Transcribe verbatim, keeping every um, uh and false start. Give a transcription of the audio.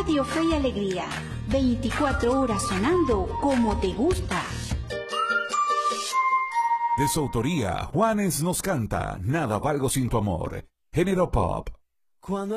Radio Fe y Alegría, veinticuatro horas sonando como te gusta. De su autoría, Juanes nos canta Nada valgo sin tu amor, género pop. Cuando